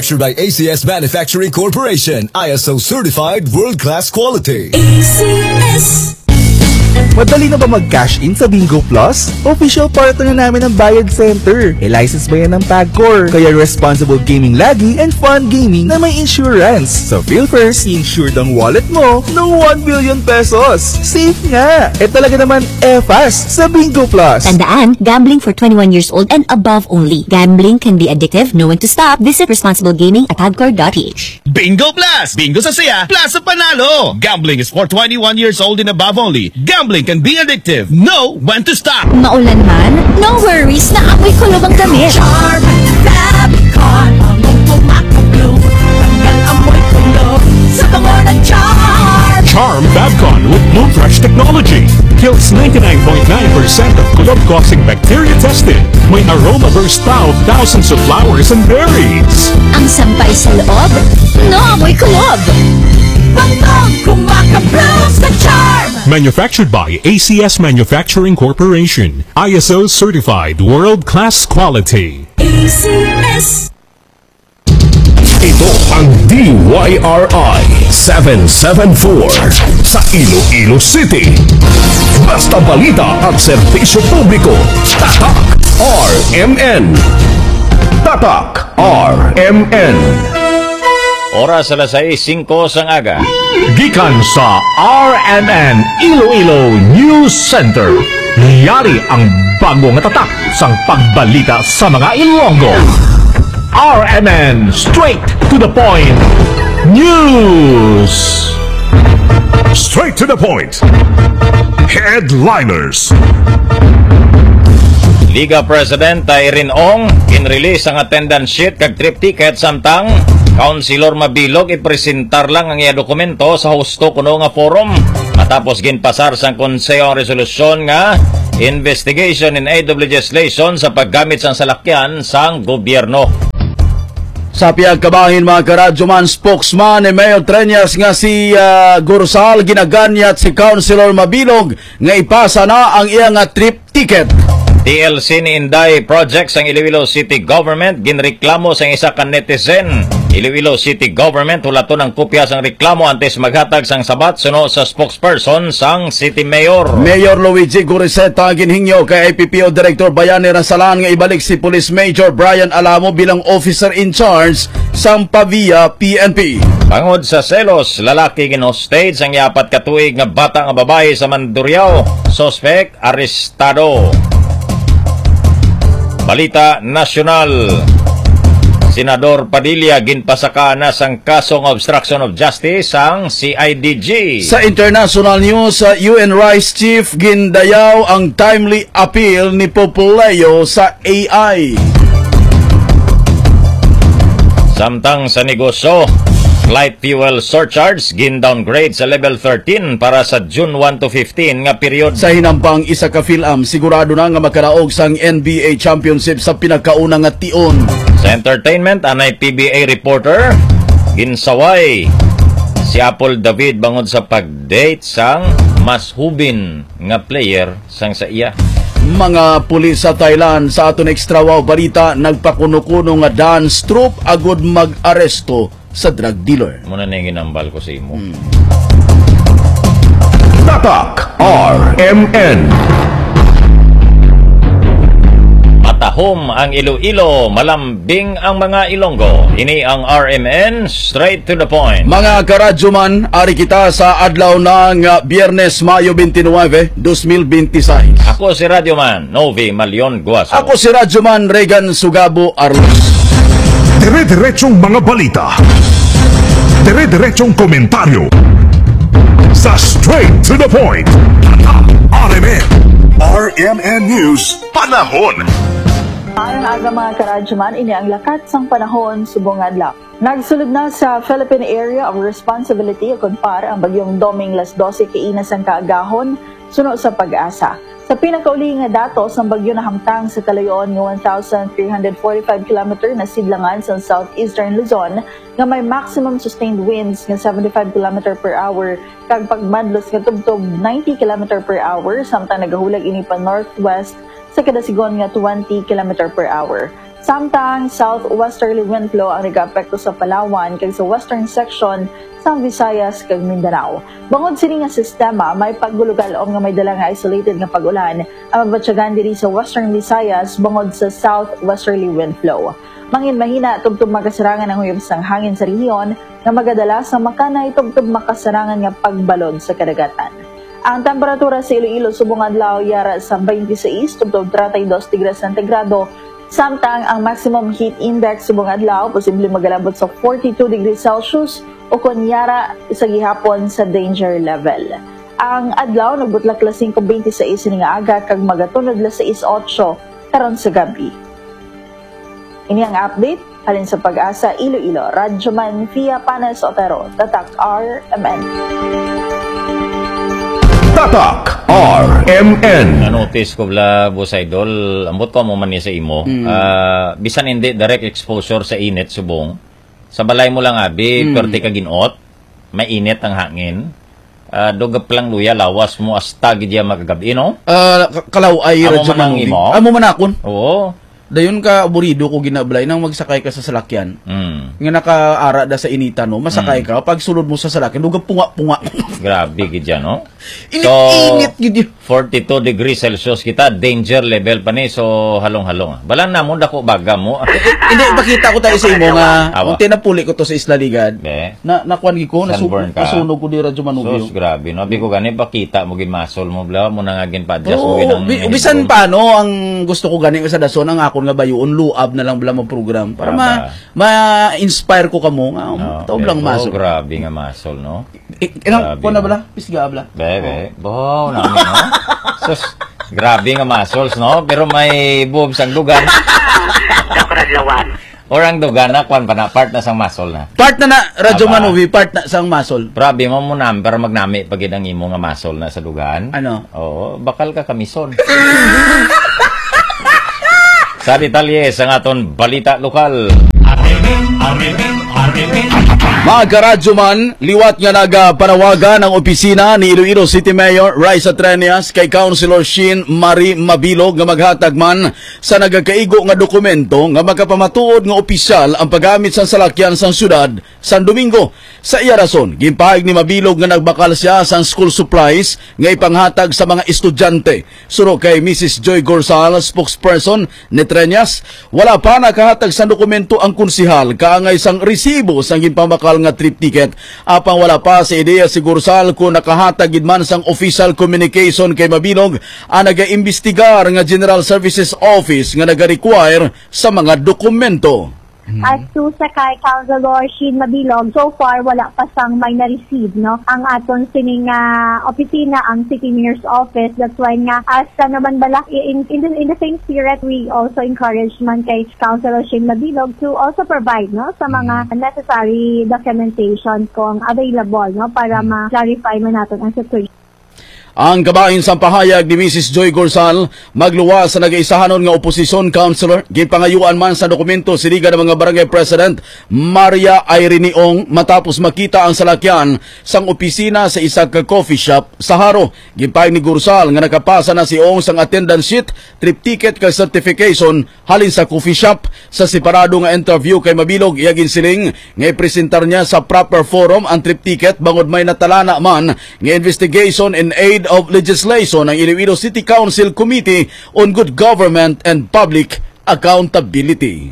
Manufactured by ACS Manufacturing Corporation, ISO certified world-class quality. ACS. Madali na ba mag-cash in sa Bingo Plus? Official partner na namin ng Bayad Center. E-license ba yan ng PAGCOR? Kaya responsible gaming lagi and fun gaming na may insurance. So feel first, insured ang wallet mo ng 1 billion pesos. Safe nga! E talaga naman fast sa Bingo Plus. Tandaan, gambling for 21 years old and above only. Gambling can be addictive, know when to stop. Visit responsiblegaming@pagcor.ph. Bingo Plus! Bingo sa saya, plus sa panalo! Gambling is for 21 years old and above only. Gambling can be addictive. Know when to stop. Maulan man, no worries na amoy kulob ang damit. Charm Fabcon, among pumakablo. Tanggal amoy kulob sa bango ng Charm. Charm Fabcon with Blue Fresh technology kills 99.9% of kulob-causing bacteria tested. May aroma burst pa of thousands of flowers and berries. Ang sampay sa loob, no amoy kulob. Bangong kumakablo sa Charm. Manufactured by ACS Manufacturing Corporation. ISO certified world-class quality. ACS. Ito ang DYRI 774 sa Iloilo City. Basta balita at serbisyo publiko. Tatak RMN. Tatak RMN. Oras alas 6:05 sang aga. Gikan sa RMN Iloilo News Center. Yari ang bagong tatak sang pagbalita sa mga Ilonggo. RMN straight to the point. News. Straight to the point. Headliners. Liga President Irene Ong in-release ang attendance sheet kag trip ticket samtang Councilor Mabilog ipresentar lang ang iya dokumento sa husto kuno nga forum matapos ginpasar sang konseyo ang resolusyon nga investigation in aid of legislation sa paggamit sang salakyan sang gobyerno. Sa piyag kabahin mga karadyoman, spokesman ni Mayor Treñas nga si Gursal ginaganyat si Councilor Mabilog nga ipasa na ang iya nga trip ticket. TLC ni Inday Projects ang Iloilo City Government ginreklamo sa isa ka netizen. Iloilo City Government hulaton ang kopya sang reklamo antes maghatag sang sabat suno sa spokesperson sang City Mayor. Mayor Luigi Guriseta ginhingyo kay IPPO Director Bayani Rasalan nga ibalik si Police Major Brian Alamo bilang officer in charge sang Pavia PNP. Bangod sa selos, lalaki gin-hostage ang yapat katuig nga bata nga babae sa Mandurriao. Suspect arestado. Balita Nasyonal. Senador Padilla ginpasaka na sang kasong obstruction of justice ang CIDG. Sa international news, UN Rice Chief gindayaw ang timely appeal ni Populeo sa AI. Samtang sa negosyo, light fuel surcharge gin-downgrade sa level 13 para sa June 1 to 15 nga period. Sa hinampang isa ka film, sigurado na nga makaraog sang NBA Championship sa pinakauna nga tion. Sa entertainment, anay PBA reporter ginsaway si Apple David bangod sa pag-date sang mas hubin nga player sang sa iya. Mga pulis sa Thailand sa aton extra wow balita nagpakuno-kuno nga dance troupe agud mag-aresto sa drug dealer. Muna na yung ginambal ko sa imo. Tatak RMN. Matahom ang Iloilo, malambing ang mga Ilonggo. Ini ang RMN, straight to the point. Mga karadyoman, ari kita sa adlaw ng Biyernes, Mayo 29, 2026. Ako si Radyoman Novi Malion Guaso. Ako si Radyoman Regan Sugabo Arlos. Dire-diretsong mga balita. Dire-diretsong komentaryo. Sa straight to the point. RMN. RMN News. Panahon. Ang aga mga karadyaman, ini ang lakat sang panahon subong adlaw. Nagsulod na sa Philippine Area of Responsibility akon par ang bagyong Doming las 12 kainas ang kaagahon suno sa pag-asa. Sa pinakauli nga datos ng bagyo na hamtang sa kalayoon nga 1,345 km na sidlangan sa southeastern Luzon nga may maximum sustained winds nga 75 km per hour kag pagmadlos nga tubtob 90 km per hour samtang nagahulag ini pa northwest sa kadasigon nga 20 km per hour. Samtang southwesterly wind flow ang nag-apekto sa Palawan kag sa western section sa Visayas kag Mindanao. Bangod sini nga sistema, may paggulugalom nga may dala nga isolated nga pag-ulan ang magbatyagan diri sa western Visayas bangod sa southwesterly wind flow. Mangin mahina tubtub makasarangan ang huyop sang hangin sa rehiyon nga magadala sa makanay tubtub makasarangan nga pagbalod sa kadagatan. Ang temperatura sa Iloilo subong adlaw yara sa 26 tubtub 32 degrees centigrado. Samtang ang maximum heat index subong adlaw posible magalabot sa 42 degrees Celsius o kunyara sa gihapon sa danger level. Ang adlaw nagbutlak la 5:26 nga aga kag magatunod la 6:08 karon sa gabi. Ini ang update halin sa Pag-asa Iloilo. Radyoman Fia Panes Otero, Tatak RMN. Tatak RMN. Na-notice ko bla, Boss Idol, ambot ko mo man niya sa imo. Bisan hindi direct exposure sa init subong. Sa balay mo lang abi, perti ka ginot, may init ang hangin. Dugap lang luya, lawas mo asta gidya magagabi, no? Kalaw ay Amo man ang imo? Amo man akon. Oo. Dayon ka aburido ko ginablay nang magsakay ka sa salakyan. Nga nakaara da sa inita no, masakay ka pag sulod mo sa salakyan, dugap punga-punga. Grabe gidya, no? Init gidya. 42 degrees Celsius kita, danger level pa ni, so halong-halong. Balang namon dako baga mo. Hindi pakita ko tayo sa imo nga, Awa. kung tinapuli ko to sa Isla Ligad. Na nakuan gi ko, Sunburn ka. nasunog ko di radyo manubyo. Sus, grabe, no? Abi ko gani pakita mo gimasol mo, bla mo na nga gin pa-adjust mo ginang. Bisan paano ang gusto ko gani sa dason ang akon nga bayuon luab na lang bala mo program para ma-inspire ko kamo nga taog lang masol. Grabe nga masol, no? Ilang ko na bala? Pisga bala. Bebe, bow namin, no? Sus, grabe nga muscles, no? Pero may boobs ang dugan. Or ang dugan na, kwan pa na, part na sang muscle na. Part na Radyo Manuvi, part na sang muscle. Grabe mo mo namin, para magnami pag ang imo nga muscle na sa dugan. Ano? Oo, bakal ka kamison. Sa detalye, sa aton balita lokal. Mga karadyo man, liwat nga nagapanawagan ang opisina ni Iloilo City Mayor Raisa Treñas kay Councilor Shin Marie Mabilog nga maghatag man sa nagakaigo nga dokumento nga magkapamatuod nga opisyal ang paggamit sa salakyan sa syudad San Domingo. Sa iya rason, gimpahig ni Mabilog nga nagbakal siya sa school supplies nga ipanghatag sa mga estudyante. Suro kay Mrs. Joy Gorsal, spokesperson ni Treñas, wala pa nakahatag sa dokumento ang konsihal kaangay sang resibo sang gimpamakal nga trip ticket. Apang wala pa sa ideya si Gorsal kung nakahatag gid man sang official communication kay Mabilog ang nagaimbestigar nga General Services Office nga naga-require sa mga dokumento. As to sa kay Councilor Shin Mabilog, so far wala pa sang may na-receive, no? Ang aton sining opisina, ang City Mayor's Office. That's why nga, as naman balak, in the same spirit, we also encourage man kay Councilor Shin Mabilog to also provide, no, sa mga necessary documentation kung available, no, para ma-clarify man natin ang situation. Ang kabahin sa pahayag ni Mrs. Joy Gorsal, magluwas sa nag-iisahanon nga oposisyon councilor, ginpangayuan man sa dokumento siliga ng mga barangay president Maria Irene Ong matapos makita ang salakyan sang opisina sa isang coffee shop sa Haro. Ginpahayag ni Gorsal nga nakapasa na si Ong sang attendance sheet, trip ticket kay certification halin sa coffee shop. Sa separado nga interview kay Mabilog, iyagin siling nga ipresentar niya sa proper forum ang trip ticket bangod may natalana man nga investigation in aid of legislation ng Iloilo City Council Committee on Good Government and Public Accountability.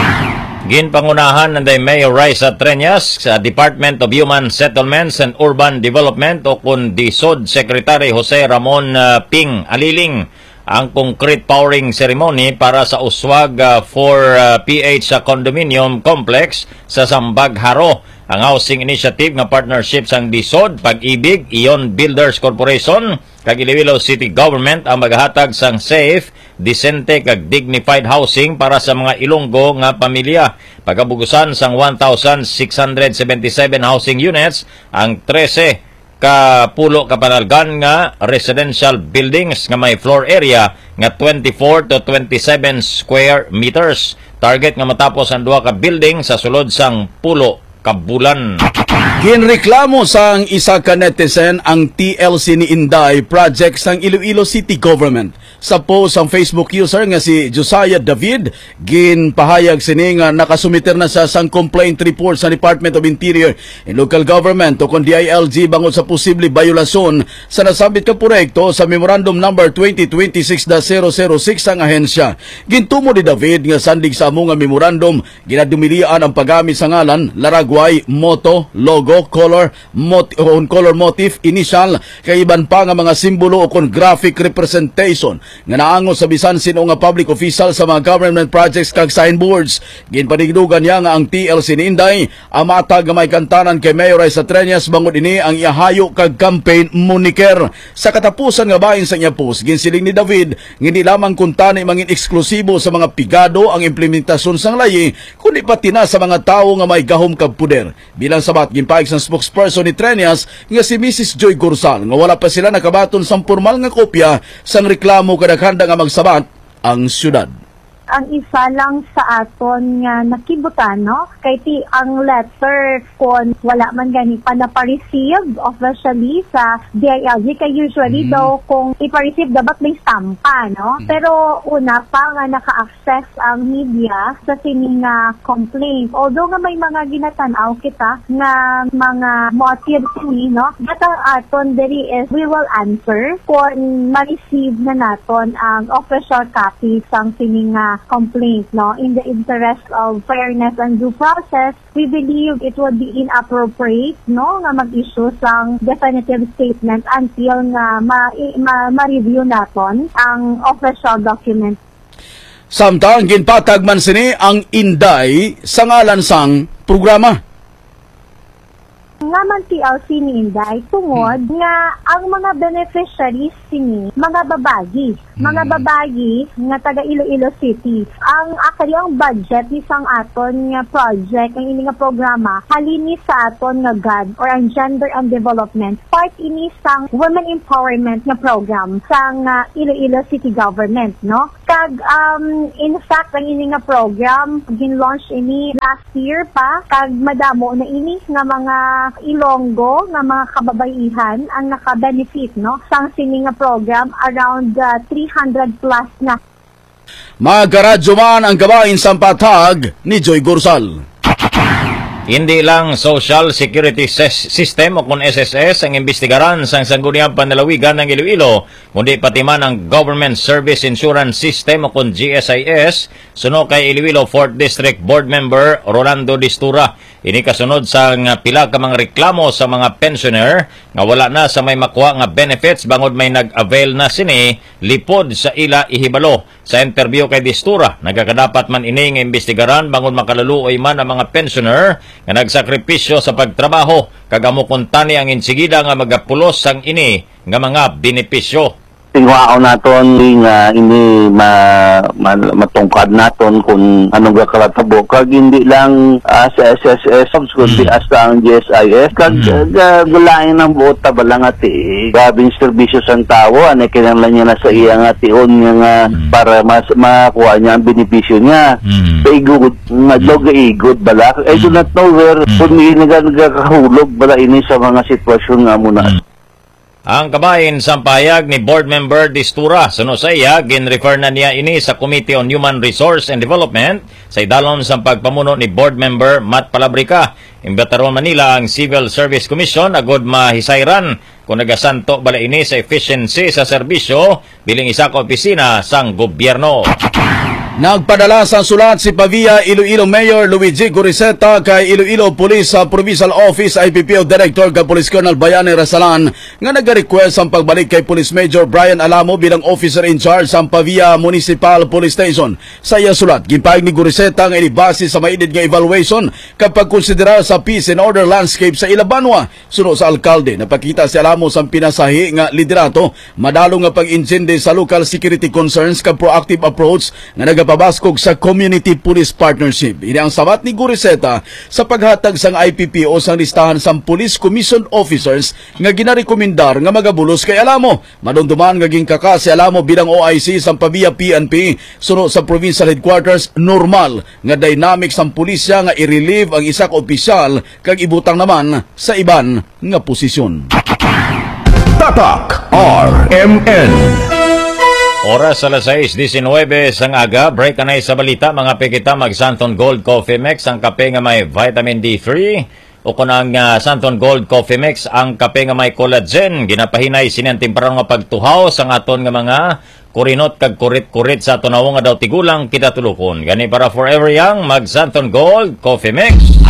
Ginpangunahan ng Mayor Raisa Treñas sa Department of Human Settlements and Urban Development o kun DSUD Secretary Jose Ramon Ping Aliling ang concrete powering ceremony para sa uswag for PH condominium complex sa Sambag Haro. Ang housing initiative nga partnership sang DSUD, Pag-ibig, Ion Builders Corporation, kag Iloilo City Government ang maghatag sang safe, disente kag dignified housing para sa mga Ilonggo nga pamilya. Pagabugusan sang 1,677 housing units, ang 13 pulo kapanalgan nga residential buildings nga may floor area nga 24 to 27 square meters. Target nga matapos ang duha ka building sa sulod sang pulo kabulan. Ginreklamo sang isa ka netizen ang TLC ni Inday project sang Iloilo City Government. Sa post ang Facebook user nga si Josiah David, ginpahayag sini nga nakasumiter na sa sang complaint report sa Department of Interior and Local Government o kon DILG bangod sa posible biolasyon sa nasabit ka proyekto sa Memorandum number 2026-006 ang ahensya. Gintumo ni David nga sandig sa among memorandum, ginadumilian ang paggamit sa ngalan, laragway, motto, logo, color motif, initial, kay iban pa nga mga simbolo o kon graphic representation nga naangon sa bisan sino nga public official sa mga government projects kag signboards. Ginpanigdugan niya nga ang TLC ni Inday ang matag nga may kantanan kay Mayor Raisa Treñas bangod ini ang ihayo kag campaign moniker. Sa katapusan nga bahin sa iya post, ginsiling ni David hindi lamang kuntani mangin eksklusibo sa mga pigado ang implementasyon sang layi kundi pati na sa mga tawo nga may gahom kag puder. Bilang sabat ginpaig sang spokesperson ni Treñas nga si Mrs. Joy Gorsal nga wala pa sila nakabaton sang formal nga kopya sang reklamo kadaghanda nga magsabat ang syudad. Ang isa lang sa aton nga nakibutan, no? Kay ti ang letter kon wala man gani pa na-receive officially sa DILG kay usually daw kung ipa-receive dapat may stampa, no? Pero una pa nga naka-access ang media sa sining complaint. Although nga may mga ginatanaw kita nga mga motives ni, no? But ang aton diri is we will answer kung ma-receive na naton ang official copy sang sining complaint, no? In the interest of fairness and due process, we believe it would be inappropriate, no, nga mag-issue sang definitive statement until nga ma-review naton ang official document. Samtang ginpatag man sini ang Inday sa ngalan sang programa. Nga man TLC ni Inday, tungod nga ang mga beneficiaries sini, mga babagi nga taga Iloilo City. Ang akari ang budget ni sang aton nga project, ang ini nga programa, halini sa aton nga GAD or ang Gender and Development, part ini sang Women Empowerment nga program sang Iloilo City Government, no? Kag in fact ang ini nga program gin-launch ini last year pa, kag madamo na ini nga mga Ilonggo nga mga kababaihan ang naka-benefit, no, sang sini nga program, around 300 plus na. Magaradyo man ang gabain sa patag ni Joy Gorsal. Hindi lang Social Security System o kung SSS ang imbestigaran sa sangguniang panlalawigan ng Iloilo, kundi pati man ang Government Service Insurance System o kung GSIS, suno kay Iloilo 4th District Board Member Rolando Distura. Ini kasunod sa pila ka mga reklamo sa mga pensioner nga wala na sa may makuha nga benefits bangod may nag-avail na sini lipod sa ila ihibalo. Sa interview kay Distura, nagkakadapat man ini nga imbestigaran bangod makalaluoy man ang mga pensioner nga nagsakripisyo sa pagtrabaho kagamo kuntani ang insigida nga magapulos sang ini nga mga benepisyo. Tingwao naton nga ini matungkad naton kung anong gakalatabo kag hindi lang sa SSS kundi hasta ang GSIS kag gulain ng buot tabalang ati gabing serbisyo sang tawo ano kinahanglan niya na sa iya nga tion nga para mas makuha niya ang benepisyo niya sa igud madlog igud bala I do not know where kung nagakahulog bala ini sa mga sitwasyon nga muna. Ang kabahin sa pahayag ni Board Member Distura, suno sa iya, gin-refer na niya ini sa Committee on Human Resource and Development sa idalon sa pagpamuno ni Board Member Matt Palabrica. Imbataron Manila ang Civil Service Commission agod mahisayran kung nagasanto bala ini sa efficiency sa serbisyo biling isa ka opisina sang gobyerno. Nagpadala sa sulat si Pavia Iloilo Mayor Luigi Goriseta kay Iloilo Police Provincial Office IPPO Director kay Police Colonel Bayani Rasalan nga nag-request ang pagbalik kay Police Major Brian Alamo bilang officer in charge sa Pavia Municipal Police Station. Sa iya sulat, gipaig ni Goriseta nga inibase sa mainid nga evaluation kapag konsidera sa peace and order landscape sa Ilabanwa. Suno sa alkalde, napakita si Alamo sa pinasahi nga liderato, madalo nga pag-intindi sa local security concerns kag proactive approach nga pabaskog sa Community Police Partnership. Ini ang sabat ni Guriseta sa paghatag sang IPPO sang listahan sang Police Commission Officers nga ginarekomendar nga magabulos kay Alamo. Madunduman nga gingkaka si Alamo bilang OIC sang pabiya PNP suno sa provincial headquarters. Normal nga dynamic sang pulisya nga i-relieve ang isa ka opisyal kag ibutang naman sa iban nga posisyon. Tatak RMN. Oras alas 6:19 sang aga, break na sa balita, mga pekita mag Santon Gold Coffee Mix, ang kape nga may vitamin D3, o kunang Santon Gold Coffee Mix, ang kape nga may collagen, ginapahinay sinantimparang nga pagtuhaw sang aton nga mga kurinot kag kurit-kurit sa tunaw nga daw tigulang kita tulukon. Gani para forever young, mag Santon Gold Coffee Mix.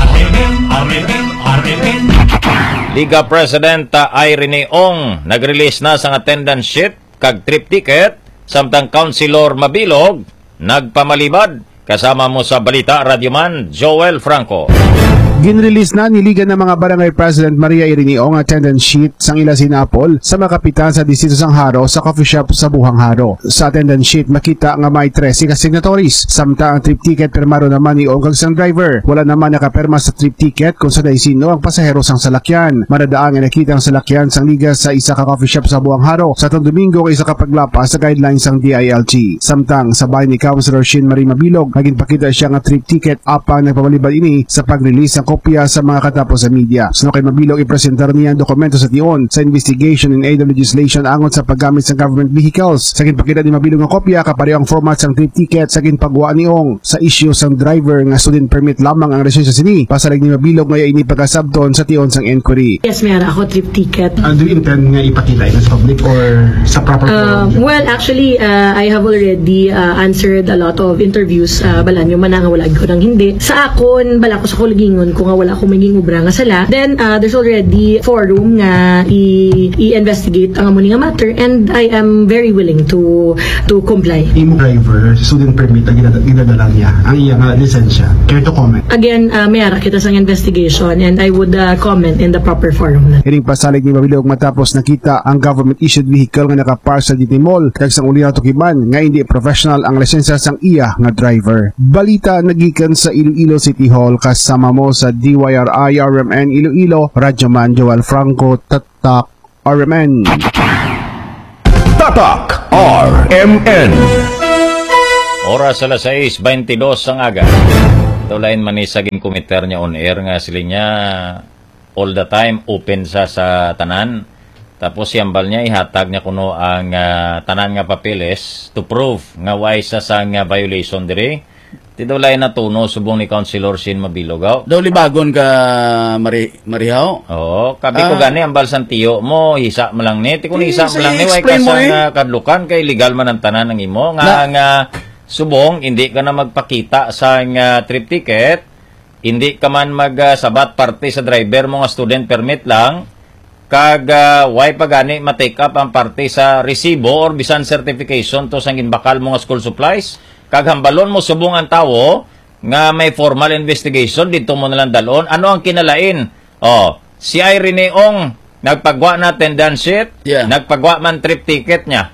Liga President Irene Ong nag-release na sang attendance sheet kag trip ticket, samtang Councilor Mabilog nagpamalibad. Kasama mo sa balita, Radyoman Joel Franco. Ginrelease na ni Liga ng mga Barangay President Maria Irene Ong attendance sheet sang ila sinapol sa mga kapitan sa distrito sang Haro sa coffee shop sa Buhang Haro. Sa attendance sheet makita nga may 13 ka signatories, samtang ang trip ticket permaro naman ni Ong kag sang driver. Wala naman nakaperma sa trip ticket kung sa sino ang pasahero sang salakyan. Madadaan nga nakita ang salakyan sang Liga sa isa ka coffee shop sa Buhang Haro sa tong Domingo kay isa ka paglapas sa guidelines sang DILG. Samtang sa bahay ni Councilor Shin Marie Mabilog, naging pakita siya nga trip ticket apang nagpabalibad ini sa pag-release ng kopya sa mga katapos sa media. Suno kay Mabilog ipresentar niya ang dokumento sa tion sa investigation in aid of legislation angon sa paggamit sa government vehicles. Sa ginpakita ni Mabilog ang kopya kapareho ang format sang trip ticket sa ginpagwa ni Ong sa issue sang driver nga student permit lamang ang lisensya sini. Pasalig ni Mabilog nga ini pagkasabton sa tion sang inquiry. Yes, mayroon ako trip ticket. Do you intend nga ipakita ito sa public or sa proper forum? Well, actually, I have already answered a lot of interviews. Balan yung mananga wala ko nang hindi. Sa akon, bala ko sa kuligingon kung nga wala akong maging ubra nga sala. Then, there's already forum nga i-investigate ang among nga matter and I am very willing to comply. Yung driver, student permit na ginadala niya, ang iyang lisensya. Care to comment? Again, mayara kita sa investigation and I would comment in the proper forum. Hiring pasalig ni Mabilog matapos nakita ang government-issued vehicle nga nakapar sa Disney Mall kag sang uli na tukiban nga hindi professional ang lisensya sang iya nga driver. Balita nagikan sa Iloilo City Hall kasama mo sa DYRI RMN Iloilo, Radyoman Joel Franco, Tatak RMN. Tatak RMN. Oras alas 6:22 ang aga. Tulain man isaging komiter niya on air nga sila niya all the time open sa tanan. Tapos yambal niya ihatag niya kuno ang tanan nga papeles to prove nga why sa sang violation diri. Tidulay na tuno subong ni Councilor Shin Mabilog. Daw libagon ka Marihaw? Oo, kabi ko gani ang balsan tiyo mo, hisa mo lang ni. Kung hisa mo lang ni, way ka sa kadlukan kay legal man ang tanan ng imo. Nga subong, hindi ka na magpakita sa trip ticket, hindi ka man magsabat parte sa driver mo nga student permit lang, kag way pa gani ma-take up ang parte sa resibo or bisan certification to sang ginbakal mo nga school supplies. Kag hambalon mo subong ang tawo nga may formal investigation dito mo nalang dalon. Ano ang kinalain? Si Irene Ong nagpagwa na attendance sheet, nagpagwa man trip ticket niya.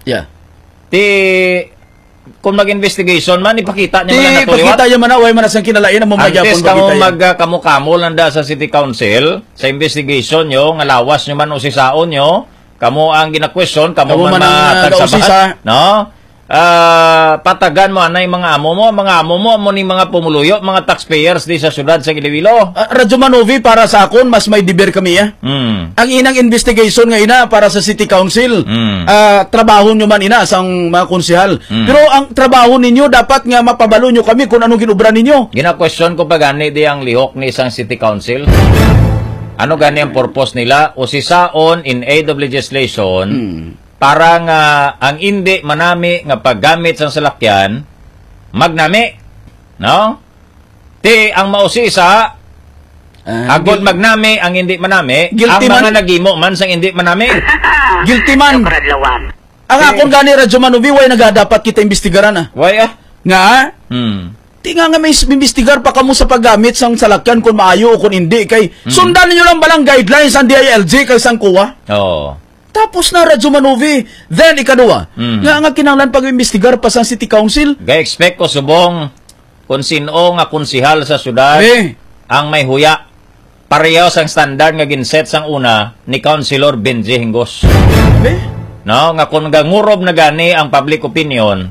Kung mag-investigation man, ipakita niya man na natuliwat. Ipakita niya man na, way man na sang kinalain na Antes kamo magkamukamo landa sa City Council, sa investigation nyo, nga lawas nyo man o sisaon nyo, kamo ang gina-question, kamo man matagsabahan. No? Patagan mo anay mga amo mo ni mga pumuluyo, mga taxpayers di sa syudad sa Iloilo. Radyo Manovi, para sa akon mas may diber kami Ang inang investigation nga ina para sa City Council. Trabaho nyo man ina sang mga konsehal. Pero ang trabaho ninyo dapat nga mapabalo nyo kami kung anong ginubra ninyo. Gina-question ko pa gani di ang lihok ni isang City Council. Ano gani ang purpose nila? O sisaon in aid of legislation para nga ang hindi manami nga paggamit sa salakyan magnami, no? Ang mausisa agod magnami ang hindi manami, guilty ang mga nagimo man sang hindi manami. Guilty man. Ang akong gani Radyo Manovi, way nagadapat kita imbestigaran Way nga Di nga may imbestigar pa kamo sa paggamit sang salakyan kung maayo o kung hindi kay sundan niyo lang balang guidelines ang DILG kay sang kuwa. Tapos na Radyo Manovi. Then, ikaduwa, nga kinanglan pag-imbestigar pa sa City Council. Ga-expect ko subong kung sino nga konsihal sa syudad ang may huya. Pareho sang standard nga ginset sang una ni Councilor Benji Hingos. No, nga kung gangurob na gani ang public opinion,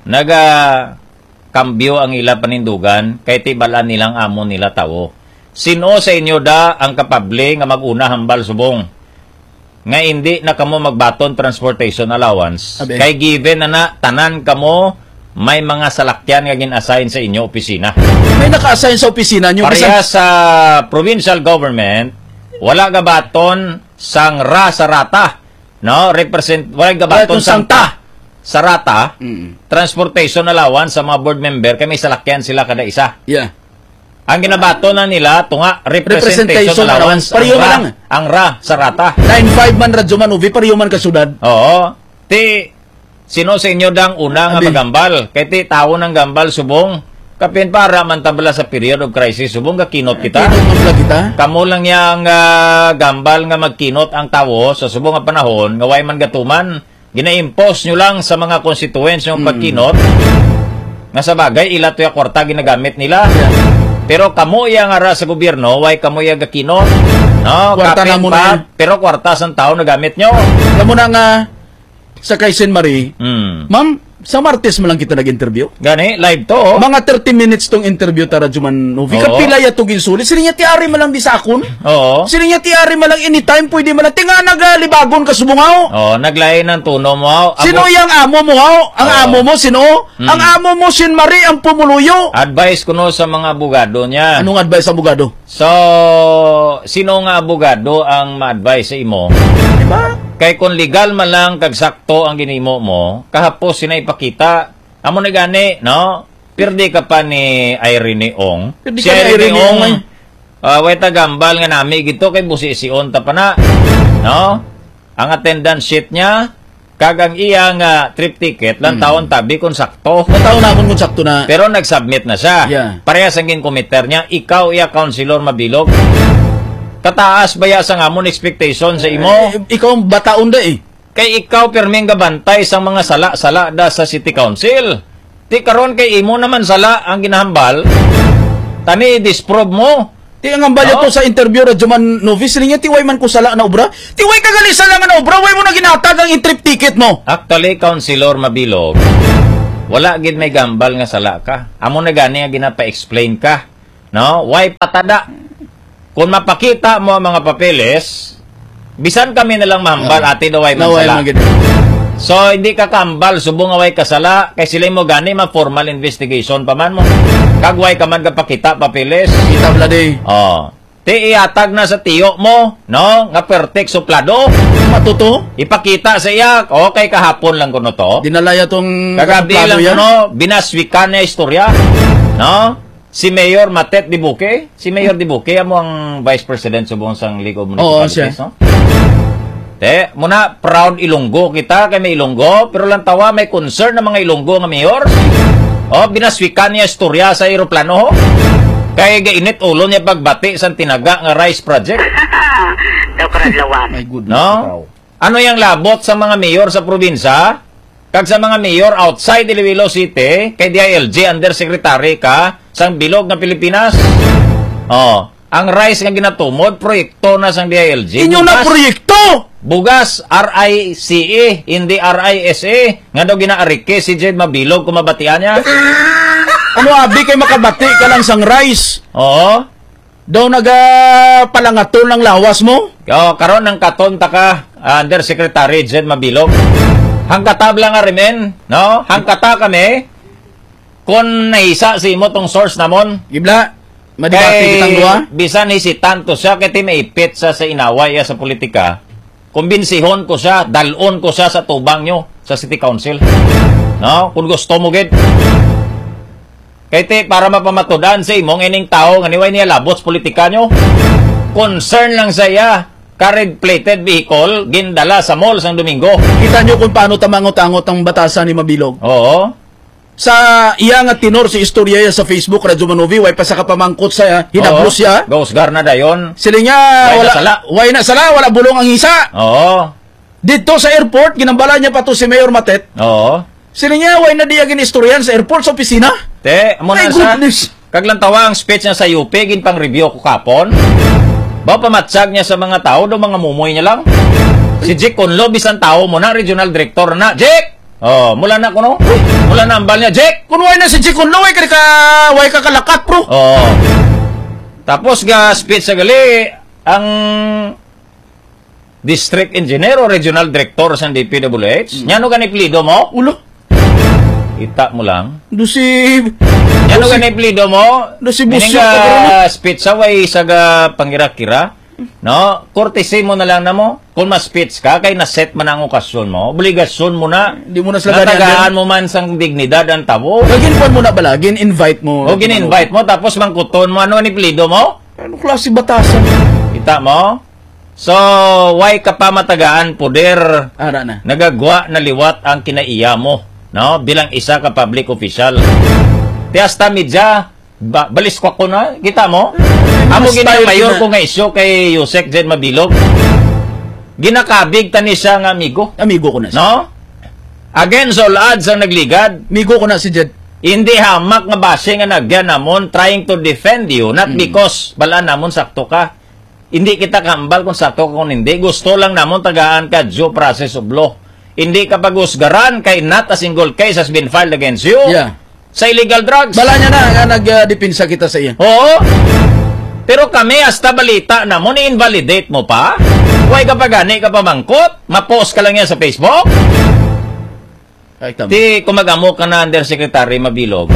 kambyo ang ila panindugan, kay tibalan nilang amo nila tao. Sino sa inyo da ang kapable nga mag-una hambal subong? Nga hindi na kamo magbaton transportation allowance. Kay given na tanan kamo may mga salakyan nga gin-assign sa inyo opisina. May naka-assign sa opisina nyo? Pareha sa provincial government, wala gabaton sang sa rata. No? Wala gabaton sang sa rata. Transportation allowance sa mga board member, kay may salakyan sila kada isa. Yeah. Ang ginabato na nila, tunga, representation allowance. Pariyo man lang. Ang sa rata. 9.5 man Radyo Manovi, pariyo man kasudad. Oo. Sino sa inyo dang una nga magambal? Kaya tao ng gambal subong. Kapin para mantabla sa period of crisis, subong kakinot kita. Kamu lang yang gambal nga magkinot ang tao sa subong nga panahon, nga way man gatuman, gina-impose nyo lang sa mga constituents yung pagkinot. Nga sa bagay, ila to yung kwarta ginagamit nila. Pero kamo yang ara sa gobyerno, way kamo yung gakinot. No, kwarta na muna. Pero kwarta sa tao na gamit nyo. Kamo na nga, sa Quezon Marie, ma'am, sa Martes mo lang kita nag-interview. Gani, live to. Oh. Mga 30 minutes tong interview tara Radyo Manovi. Kapila ya to ginsulit. Sila niya tiari malang di sa akon. Oo. Sila niya tiari malang anytime pwede malang. Tinga nagalibagon ka subungaw. Oo, naglain ng tuno mo. Sino yung amo mo haw? Ang amo mo, sino? Ang amo mo, Sin Marie, ang pumuluyo. Advice ko no sa mga abogado niya. Anong advice sa abogado? So, sino nga abogado ang ma-advise sa imo? Diba? Kay kung legal man lang kagsakto ang ginimo mo, kahapos ipakita, amo na gani, no? Pirdi ka pa ni Irene Ong. Si Irene Ong, way tagambal nga nami gito kay busi si Onta pa na, no? Ang attendance sheet niya, kagang iyang trip ticket, lang taon tabi kung sakto. Taon namon kung sakto na. Pero nag-submit na siya. Yeah. Parehas ang committer niya, ikaw iya Councilor Mabilog. Kataas baya sa ngamon expectation sa imo? Ikaw ang bataon da Kay ikaw perming gabantay sa mga sala-sala da sa City Council. Ti karon kay imo naman sala ang ginahambal. Tani disprove mo. Ti ang hambal to sa interview Radyo Manovi, sila niya tiway man ko sala na obra. Tiway kagalisa lang na obra, way mo na ginatag ang trip ticket mo. Actually, Councilor Mabilog, wala gid may gambal nga sala ka. Amo na gani nga ginapa-explain ka. No? Why patada? Kung mapakita mo ang mga papeles, bisan kami nalang mahambal, ati daw ay mansala. So, hindi ka kambal, subong away kasala, kay sila mo gani, ma-formal investigation pa man mo. Kagway ka man kapakita papeles. Kita blade. Oh. Ti iatag na sa tiyo mo, no? Nga pertek suplado. Matuto? Ipakita sa iya, okay kahapon lang kuno to. Dinalaya tong kagabi lang kuno, binaswikan na istorya. No? Si Mayor Matet Dibuque, amo ang Vice President subong sang League of Municipalities, no? Muna proud Ilonggo kita kay may Ilonggo, pero lang tawa may concern na mga Ilonggo nga mayor. Binaswikan niya istorya sa aeroplano. Kay gainit ulo niya pagbati sa tinaga nga rice project. My goodness. No? Ano yang labot sa mga mayor sa probinsya? Kag sa mga mayor outside Iloilo City, kay DILG Undersecretary ka sang bilog ng Pilipinas. Ang rice nga ginatumod, proyekto na sang DILG. Inyo na proyekto! Bugas, RICE, hindi RISE. Nga daw ginaarike si Jed Mabilog kung mabatian niya. Ano abi kay makabati ka lang sang rice? Oo. Daw nagapalangatol ng lawas mo? Karon ng katonta ka, Undersecretary Jed Mabilog. Hangkatabla nga rin, no? Hangkata kami, kung naisa si mo tong source namon. Gibla, madibati kitang duwa? Bisan hesitanto siya, kaya maipit sa inaway sa politika. Kumbinsihon ko siya, dalon ko siya sa tubang nyo, sa City Council. No? Kung gusto mo, gid. Kaya para mapamatudan sa imong ining tao, nga niway niya labos politika nyo. Concern lang sa iya. Red-plated vehicle, gindala sa mall sang Domingo. Kita nyo kung paano tamangot-angot ang batasan ni Mabilog. Oo. Sa iya nga tinor si istorya ya sa Facebook, Radyo Manovi, way pa sa kapamangkot sa hinablos siya. Gausgar na dayon. Sila niya, wala na sala, wala bulong ang isa. Oo. Dito sa airport, ginambala niya pa to si Mayor Matet. Oo. Sila niya, why na diagin istoryan sa airport, sa opisina? Te, amo na My sa... goodness. Kaglantawa ang speech niya sa UP, gin pang review ko kapon. Ba pamatsag niya sa mga tao, do mga mumoy niya lang. Si Jake Conlo, bisan tao mo na, regional director na. Jake! Oh, mula na kuno. Mula na ambal niya, Jake! Kunway na si Jake Conlo, way ka kalakat, bro. Oo. Tapos ga speech sa gali, ang district engineer o regional director sa DPWH. Yan o ganiplido mo? Ulo. Ita mo lang. Si... Yan o ganiplido mo? Si Busyo. Speech sa way sa ga pangira-kira. No? Courtesy mo na lang na mo. Kung ma-speech ka, kay na-set man ang okasyon mo, obligasyon mo na. Hindi mo na sila natagaan mo man sang dignidad ang tabo. Gin-puan mo na bala, gin-invite mo. O gin-invite mo, tapos mangkuton mo. Ano ganiplido mo? Ano klase batasan? Kita mo? So, why ka pa matagaan poder? Ara na. Nagagwa na liwat ang kinaiya mo, no? Bilang isa ka public official. Tiasta media, balis ko na, kita mo? Amo gina mayor ko nga isyo kay Yusek Jen Mabilog. Ginakabig tani siya nga amigo. Amigo ko na siya. No? Against all odds ang nagligad. Amigo ko na si Jed. Hindi hamak nga base nga nagyan namon trying to defend you, not because bala namon sakto ka. Hindi kita kambal kung sakto ka kung hindi. Gusto lang namon tagaan ka due process of law. Hindi ka pag-usgaran kay not a single case has been filed against you. Yeah. Sa illegal drugs. Bala niya na nga nag-depinsa kita sa iya. Oo. Pero kami hasta balita namon i-invalidate mo pa. Huwag ka pa gani ka pa mangkot. Ma-post ka lang yan sa Facebook. Ay, tama. Di kumagamo ka na Undersecretary Mabilog.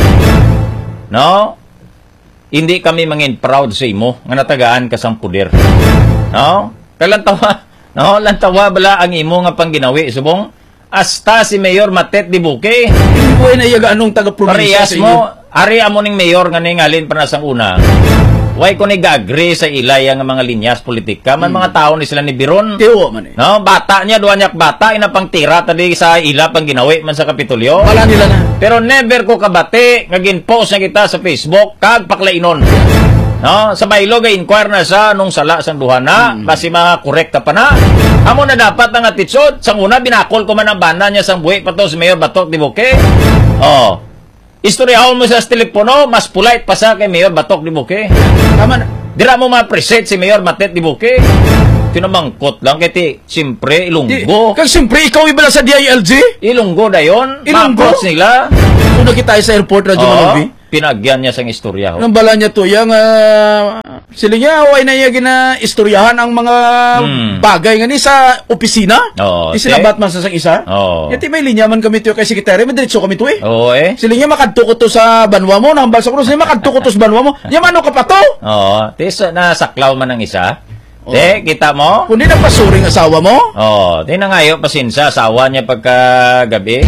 No? Hindi kami mangin proud sa imo nga natagaan ka sang puder. No? Kalantawa, no? Lantawa bala ang imo nga pangginawi subong hasta si Mayor Matet di Buke. Buhay na iyaga anong taga-probinsya sa mo, ari amo ning mayor nga ningalin pa na sang una. Why ko nag-agree sa ilay ang mga linyas politika man mga tao ni sila ni Biron. Tiyo man eh. No, bata niya duwa niyak bata ina pang tira tadi sa ila pang ginawi man sa Kapitolyo. Wala nila na. Pero never ko kabati nga ginpost na kita sa Facebook kag paklainon. No, sa Bailog ay inquire na sa nung sala sang duha na basi mga korekta pa na. Amo na dapat ang attitude sang una binakol ko man ang bana niya sang buhi pa to si Mayor Batok di Buke. Oh. Istoryahon mo sa telepono, mas polite pa sa kay Mayor Batok di Buke. Tama na. Dira mo ma-appreciate si Mayor Matet di Buke. Tinamangkot lang kay siyempre Ilonggo. Kag siyempre ikaw ibala sa DILG? Ilonggo dayon. Ilonggo nila. Kung nakita sa airport radyo Manobi. Pinagyan niya sang istorya. Nang bala niya to yang sila niya way na iya gina istoryahan ang mga bagay nga ni sa opisina. Oo. Isinabat man sa sang isa. Oo. Yati may linya man kami to kay sekretary, may diretso kami to eh. Oo eh. Sila niya makadto ko to sa banwa mo, nang balsa ko sila makadto ko to sa banwa mo. Yaman ano ka pa to? Oo. Tis nasaklaw man ang isa. Te, kita mo? Kundi nagpasuring asawa mo? Oo. Te nangayo pasinsa asawa niya pagkagabi.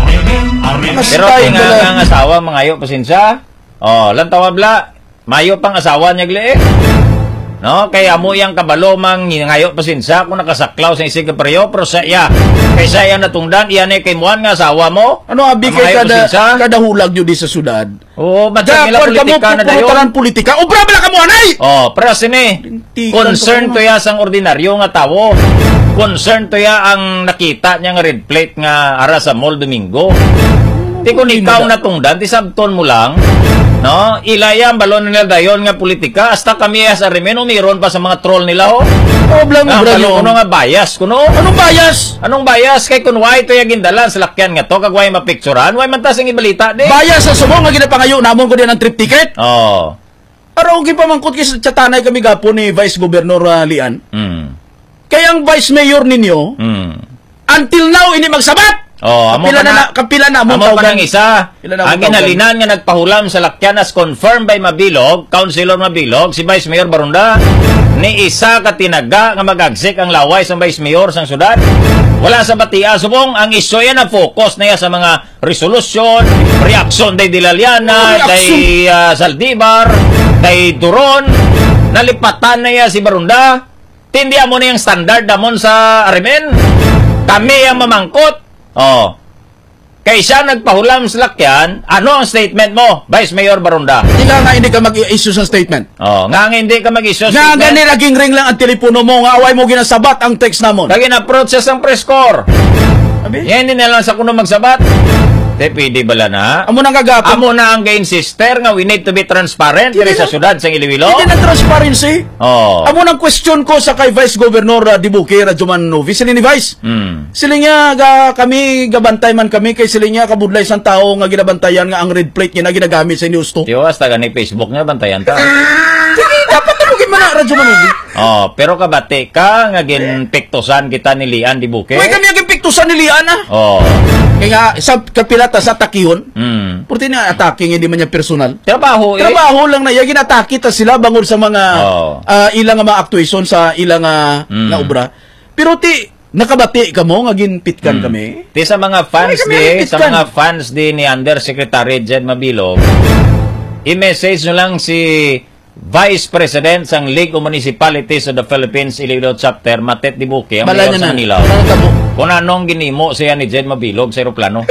Pero nga ang asawa mangayo pasinsa. Oh, lantawa bla. Mayo pang asawa niya gliit. No, kaya mo yang kabalo mang ngayo pasinsa kung nakasaklaw sa isig kapreyo pero sa iya. Kaysa iya natungdan iyan ay kay muan nga asawa mo. Ano abi kay kada hulag jud sa syudad. Oo, madya nila politika na dayon. Politika. Obra bala ka mo anay. Oh, pero sini. Concern to ya sang ordinaryo nga tawo. Concern to ya ang nakita niya nga red plate nga ara sa Mall Domingo. Ti kung ikaw natungdan, ti sabton mo lang. No, ilayang balon nila dayon nga politika hasta kami as arimen umiron pa sa mga troll nila ho. Problem mo bro. Ano nga bias kuno? Anong bias? Anong bias kay kun why to yung gindalan sa lakyan nga to kag why mapicturean, why man ta sing ibalita di? Bias sa sumo nga ginapangayo namon ko din ang trip ticket. Oh. Araw gi pamangkot kay sa tanay kami gapo ni Vice Governor Lian. Kaya ang Vice Mayor ninyo until now ini magsabat. Oh, kapila na mo pa ng isa. Ang ginalinan nga nagpahulam sa lakyan as confirmed by Mabilog, Councilor Mabilog, si Vice Mayor Barunda, ni isa ka tinaga nga mag-agsik ang laway sa Vice Mayor sang syudad. Wala sa batia subong ang isyo yan na focus na yan sa mga resolusyon, reaksyon day Dilaliana, day Saldivar, day Duron, nalipatan na yan si Barunda. Tindihan mo na yung standard namon sa Arimen. Kami ang mamangkot. Oh. Kay siya nagpahulam sa lakyan, ano ang statement mo, Vice Mayor Baronda? Hindi ka mag-issue sa statement. Nga hindi ka mag-issue sa nga statement. gani naging ring lang ang telepono mo, nga away mo ginasabat ang text namon. Lagi na-approach sa press corps. Yan hindi na lang sa kuno magsabat. Pwede bala na? Amo nang gagapon. Amo na ang gain-sister nga we need to be transparent kaya sa syudad sa Iloilo. Hindi na transparency. Oh. Amo nang question ko sa kay Vice Governor Dibuque Radyoman Novi. Sila ni Vice. Sila niya kami gabantay man kami kay sila niya kabudlay sang tao nga ginabantayan nga ang red plate niya na ginagamit sa news to. Tiyo hasta gani Facebook niya bantayan ta. Sige, dapat tumugin man na Radyoman Novi. Pero kabate ka nga ginpiktusan kita ni Lian Dibuque. May kami ang piktusan ni Lian ah. Kaya nga sa kapilata sa takihon. Purti na attacking hindi man niya personal. Trabaho lang na yagin atake ta sila bangod sa mga ilang mga actuation sa ilang nga obra. Pero nakabati ka mo nga ginpitkan kami. Sa mga fans ni Undersecretary Jed Mabilog. I-message nyo lang si Vice President sang League of Municipalities of the Philippines Iloilo Chapter Matet Dibuque ang mayor sa Manila. Kung anong ginimo siya ni Jed Mabilog sa aeroplano.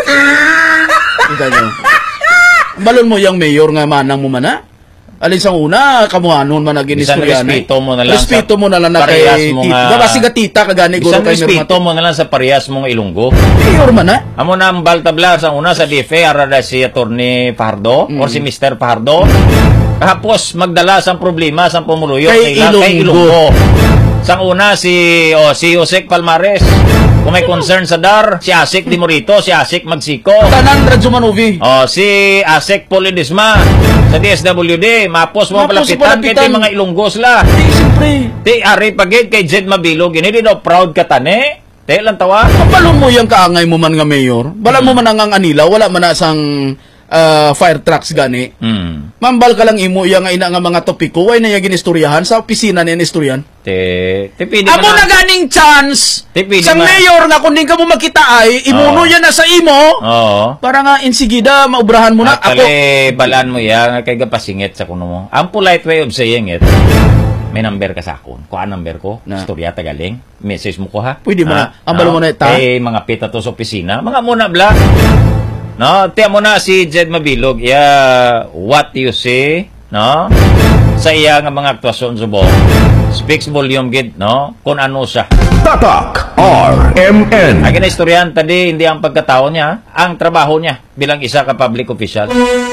Balon mo yung mayor nga manang mo mana? Alin sa una, kamuhanon man naging istorya na. Respeto mo na lang na kay tita. Baka tita kagani guro kay respeto mo na lang sa parehas mong Ilonggo. Mayor man na. Amo na ang baltabla sa una sa DFA arada si Attorney Fajardo or si Mr. Fajardo. Tapos magdala sang problema sang pumuluyo kay Ilonggo. Sang una si Josec Palmares. Kung may concern sa DAR, si Asik Di Morito, si Asik Magsiko. Tanan Radyoman Novi. Si Asik Polidisma sa DSWD, mapos mo palapitan kay mga Ilonggo sila. Siyempre. Ari pagid kay Jed Mabilog, hindi daw proud ka tani. Lang tawa. Kapalong mo yung kaangay mo man nga mayor. Wala mo man ang anilaw, wala man na sang fire trucks gani. Mambal ka lang imo yang ina nga mga topiko way na yagin istoryahan sa opisina ni istoryan. Amo na ganing chance. Sa mayor nga kung di ka mo makita ay imuno yan na sa imo. Para nga insigida maubrahan mo na. Ako balaan mo ya kay gapasingit sa kuno mo. Ang polite way of saying it. May number ka sa akon. Kuha number ko. Istorya tagaling. Message mo ko ha. Pwede mo na. Ambalo mo na ita. Mga pita to sa opisina. Mga muna bla. No, tiyan mo na si Jed Mabilog. What you say, no? Sa iya nga mga aktwasyon subong. Speaks volume gid, no? Kung ano siya. Tatak RMN. Ang kinaistoryahan tadi hindi ang pagkatao niya, ang trabaho niya bilang isa ka public official.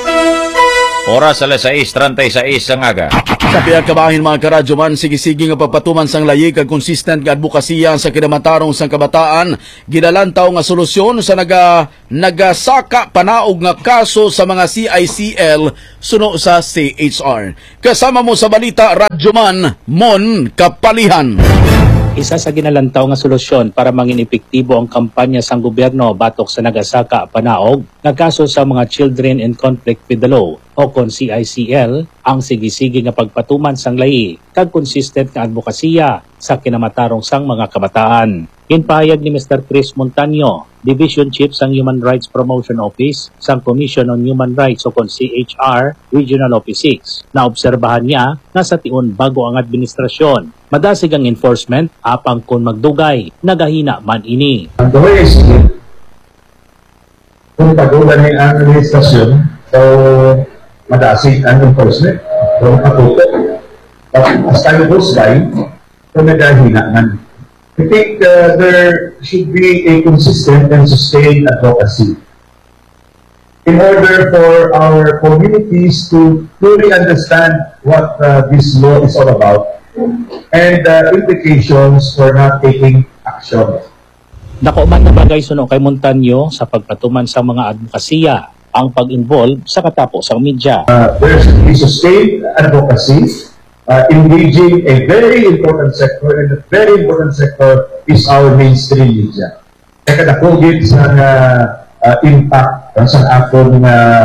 Oras alas 6:36 ang aga. Sa piyag kabahin mga karadyoman, sige-sige nga pagpatuman sang layi kag consistent nga advokasya sa kinamatarong sang kabataan, gidalantaw nga solusyon sa nagasaka panaog nga kaso sa mga CICL suno sa CHR. Kasama mo sa balita, Radyoman Mon Kapalihan. Isa sa ginalantaw nga solusyon para mangin epektibo ang kampanya sang gobyerno batok sa nagasaka panaog nga kaso sa mga children in conflict with the law o kon CICL ang sige-sige nga pagpatuman sang lahi kag consistent nga advokasya sa kinamatarong sang mga kabataan. Ginpahayag ni Mr. Chris Montaño, Division Chief sang Human Rights Promotion Office sang Commission on Human Rights o kon CHR Regional Office 6. Naobserbahan niya na sa tiun bago ang administrasyon, madasig ang enforcement apang kung magdugay, nagahina man ini. Ang gawin is kung tagulan ng administrasyon, so madasig ang enforcement. Kung patuto. But as time goes by, kung nagahina man. I think there should be a consistent and sustained advocacy in order for our communities to fully understand what this law is all about and implications for not taking action. Nakauman na bagay suno kay Montaño sa pagpatuman sa mga advokasya ang pag-involve sa katapos ang media. There should be sustained advocacy. Engaging a very important sector, and a very important sector is our mainstream media. Kaya nakugit sa impact sa akong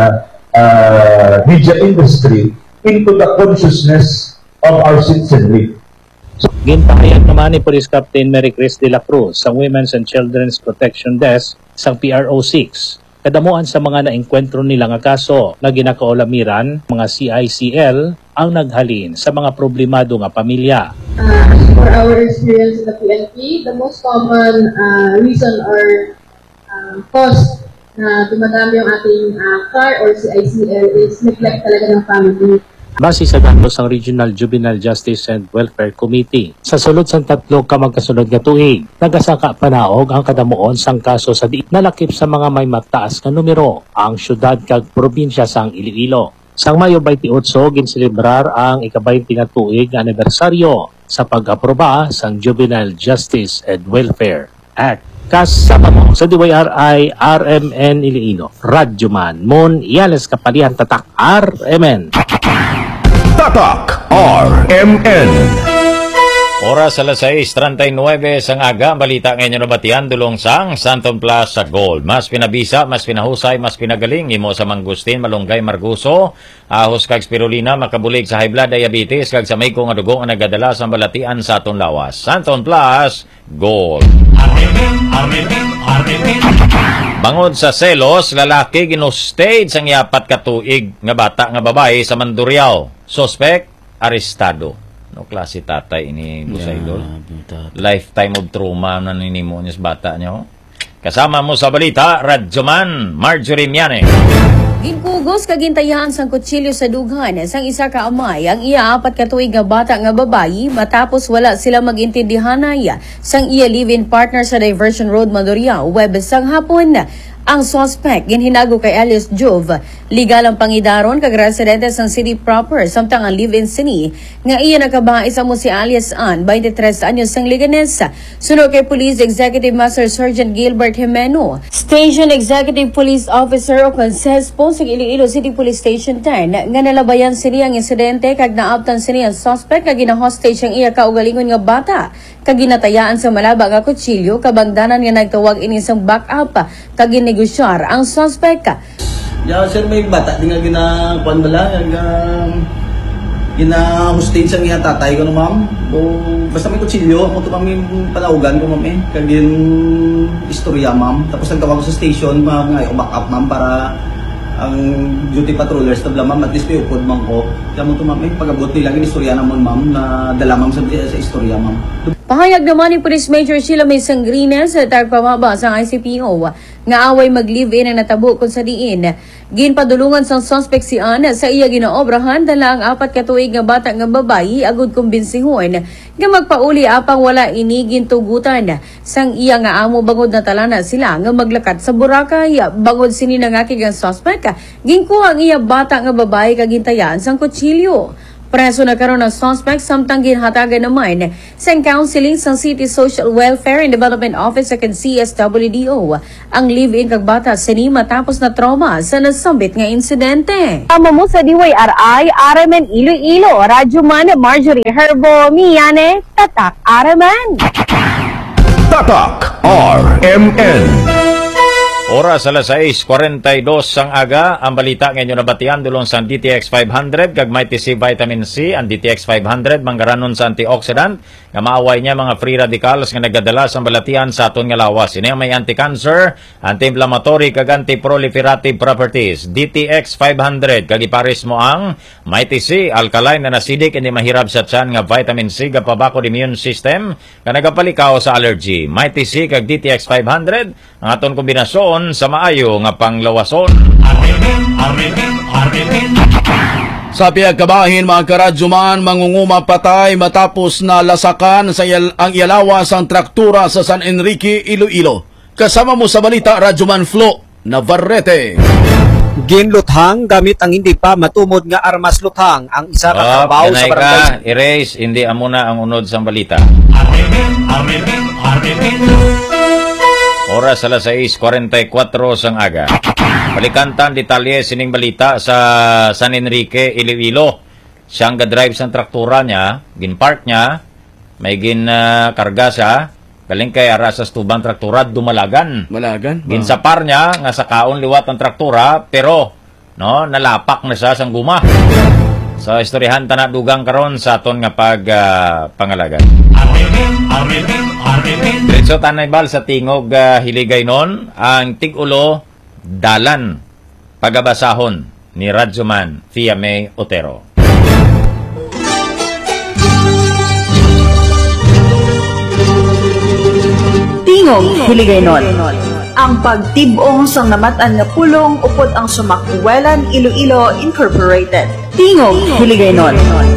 media industry into the consciousness of our citizenry. Ginpahayag naman ni Police Captain Mary Chris de la Cruz sa Women's and Children's Protection Desk sa PRO 6. Kadamuan sa mga naengkwentro nila nga kaso na ginakaolamiran, mga CICL ang naghalin sa mga problemado nga pamilya. For our experience in the PNP, the most common reason or cause na dumadami yung ating CAR or CICL is neglect talaga ng family. Base sa datos ng Regional Juvenile Justice and Welfare Committee, sa sulod sa 3 ka magkasunod nga tuig, nagasaka panaog ang kadamuon sang kaso sa di nalakip sa mga may mataas nga numero ang syudad kag probinsya sang Iloilo. Sang Mayo 28, ginselebrar ang ika-20 nga tuig nga anibersaryo sa pag-aproba sang Juvenile Justice and Welfare Act. Kasama mo sa DYRI RMN Iloilo, Radyoman Mon Iales Kapalian Tatak RMN. Tatak RMN. Oras alas 6:39 sang aga, balita ngayon na batian dulong sang Santon Plaza Gold. Mas pinabisa, mas pinahusay, mas pinagaling imo sa Mangustin, Malunggay, Marguso, ahos kag spirulina, makabulig sa high blood diabetes kag sa may kong dugo nga nagadala sa balatian sa aton lawas. Santon Plaza Gold. Bangod sa selos, lalaki ginustage sang iapat ka tuig nga bata nga babae sa Mandurriao. Suspect arestado. No klase tatay ini Busaydol. Lifetime of trauma na ninimo niya sa bata niya. Kasama mo sa balita, Radyoman Marjorie Miane. Ginkugos kagintayahan sang kutsilyo sa dughan sang isa ka amay ang iya 4 ka tuig nga bata nga babayi matapos wala sila magintindihanay sang iya live-in partner sa Diversion Road, Mandurriao, Webes sang hapon. Ang suspect ginhinago kay Elias Jove, legal ang pangidaron kag residente sang city proper samtang ang live-in sini nga iya nakabahay sa mo si Alias Ann, 23 anyos sang Liganes. Sunod kay Police Executive Master Sergeant Gilbert Jimeno, Station Executive Police Officer o Consespo sa Iloilo City Police Station 10 nga nalabayan sini ang insidente kag naabtan sini ang suspect kag gina-hostage ang iya kaugalingon nga bata kag ginatayaan sa malaba nga kutsilyo kabangdanan nga nagtawag ini sang backup kag ginegosyar ang suspect. Ya sir, may bata di nga ginakuan bala gina-hostage ang iya tatay ko no ma'am. O basta may kutsilyo mo to ma'am yung panaugan ko ma'am kag yung istorya ma'am. Tapos nagtawag ko sa station ma'am nga backup ma'am para ang duty patrollers tabla ma'am at least may upod ma'am ko. Kaya mo to ma'am pagabot nila yung istorya namon ma'am na dala ma'am sa istorya ma'am. Pahayag naman ni Police Major Sheila May Sangrines sa tagpamaba sa ICPO nga away mag-live-in ang natabo kung sa diin. Ginpadulungan sang suspect si Ana sa iya ginaobrahan dala ang 4 ka tuig nga bata nga babayi agud kumbensihon nga magpauli apang wala ini gintugutan sang iya nga amo bangod na talana sila nga maglakat sa Boracay. Bangod sini nangakig ang suspect ginkuha ang iya bata nga babayi kag gintayan sang kutsilyo. Preso na karon ang suspect samtang ginhatagan naman sa counseling sa City Social Welfare and Development Office sa CSWDO ang live-in kag bata sini matapos na trauma sa nasambit nga insidente. Tama mo sa DYRI RMN Iloilo, Radyoman Marjorie Herbo Miane, Tatak RMN. Tatak RMN. Oras alas 6:42 sang aga, ang balita ngayon na batian dulong sa DTX 500 kag may TC vitamin C. Ang DTX 500 manggaranon sa antioxidant nga maaway niya mga free radicals nga nagadala sa balatian sa aton nga lawas. Ini may anti-cancer, anti-inflammatory kag anti-proliferative properties. DTX 500 kag ipares mo ang may TC alkaline and acidic hindi mahirap sa tiyan nga vitamin C nga pabakod immune system nga nagapalikaw sa allergy. May TC kag DTX 500 ang aton kombinasyon sa maayo nga panglawason. Sa piyag kabahin mga karadyoman, mangunguma patay matapos na lasakan sa ang ialawa sang traktura sa San Enrique, Iloilo. Kasama mo sa balita, Radyoman Flo Navarrete. Ginluthang gamit ang hindi pa matumod nga armas luthang ang isa ka trabaho sa barangay. Erase, hindi amuna ang unod sa balita. Oras alas 6:44 sang aga. Balikantan detalye sining balita sa San Enrique, Iloilo. Siyang ga-drive sa traktura niya, ginpark niya, may karga siya, galing kay ara sa tubang traktura, dumalagan. Malagan? Ginsapar niya, nga sa kaon liwat ang traktura, pero no, nalapak na siya sang guma. So, istoryahan ta na dugang karon sa aton nga pangalagan. Diretso tanay bal sa tingog hiligay nun, ang tig-ulo dalan pagabasahon ni Radyoman Fiame Otero. Tingog hiligay nun. ang pagtibong sang namatan nga pulong upod ang Sumakwelan Iloilo Incorporated. Tingog Hiligaynon.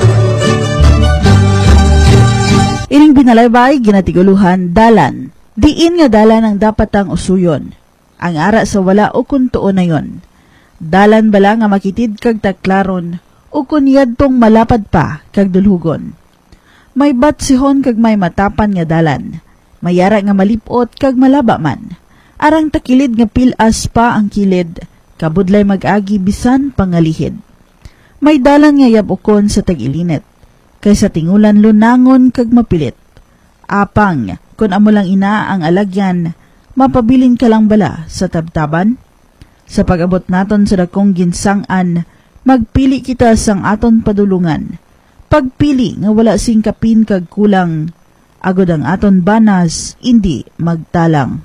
Ining binalaybay ginatiguluhan dalan. Diin nga dalan ang dapat ang usuyon. Ang ara sa wala o kun tuon na yon. Dalan bala nga makitid kag taklaron o kun yadtong malapad pa kag dulhugon. May batsihon kag may matapan nga dalan. Mayara nga malipot kag malaba man. Arang takilid nga pilas pa ang kilid, kabudlay mag-agi bisan pangalihid. May dalan nga yabukon sa tag-ilinit, kaysa tingulan lunangon kag mapilit. Apang, kun amo lang ina ang alagyan, mapabilin ka lang bala sa tabtaban? Sa pag-abot naton sa dakong ginsangan, magpili kita sang aton padulungan. Pagpili nga wala sing kapin kag kulang, agod ang aton banas, hindi magtalang.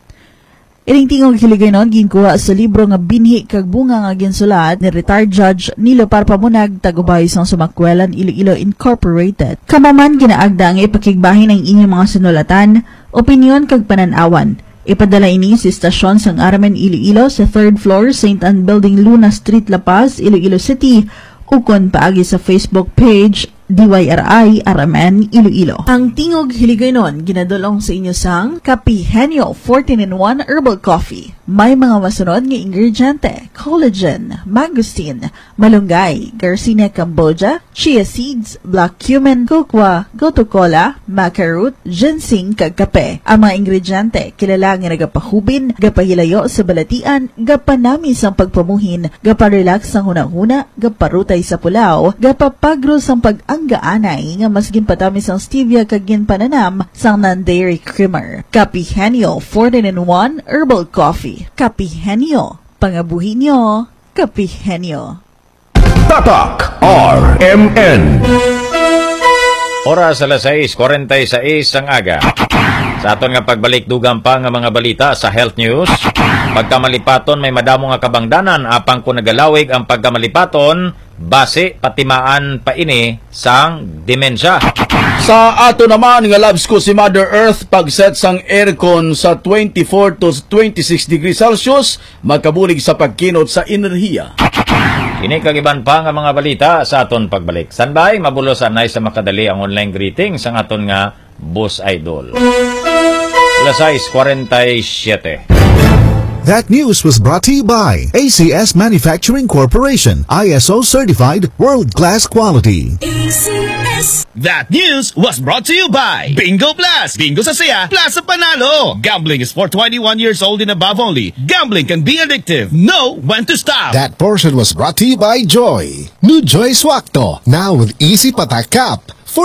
Ining tingog Hiligaynon ginkuha sa libro nga Binhi kag Bunga nga ginsulat ni retired judge Nilo Parpamunag tagubay sang Sumakwelan Iloilo Incorporated. Kamaman ginaagda nga ipakigbahin ang inyong mga sinulatan, opinyon kag pananawan. Ipadala ini sa istasyon sang Aramen Iloilo sa 3rd floor St. Anne Building, Luna Street, La Paz, Iloilo City. Ukon paagi sa Facebook page DYRI Aramen Iloilo. Ang tingog Hiligaynon ginadulong sa inyo sang Kapihenyo 14-in-1 Herbal Coffee. May mga masunod nga ingrediente: collagen, mangosteen, malunggay, Garcinia Cambogia, chia seeds, black cumin, kokwa, gotu kola, maca root, ginseng kag kape. Ang mga ingrediente kilala nga nagapahubin, gapahilayo sa balatian, gapanami sang pagpamuhin, gaparelax sang hunahuna, gaparutay sa pulaw, gapapagro sang pag-anggaanay nga mas ginpatamis ang stevia kag ginpananam sang non-dairy creamer. Kapihenyo 14-in-1 Herbal Coffee. Kapihenyo, pangabuhi nyo, Kapihenyo. Tatak RMN. Oras alas 6:46 ang aga. Sa aton nga pagbalik dugang pa nga mga balita sa health news. Pagkamalipaton may madamo nga kabangdanan apang kung nagalawig ang pagkamalipaton base patimaan pa ini sang demensya. Sa ato naman nga labs ko si Mother Earth pagset sang aircon sa 24 to 26 degrees Celsius magkabulig sa pagkinot sa enerhiya. Kini kagiban pa nga mga balita sa aton pagbalik. Sanbay mabulos anay sa makadali ang online greeting sa aton nga Boss Idol. Alas 6:47. That news was brought to you by ACS Manufacturing Corporation, ISO certified world-class quality. ACS. That news was brought to you by Bingo Plus. Bingo sa saya, plus sa panalo. Gambling is for 21 years old and above only. Gambling can be addictive. Know when to stop. That portion was brought to you by Joy. New Joy Swakto, now with easy patak cap.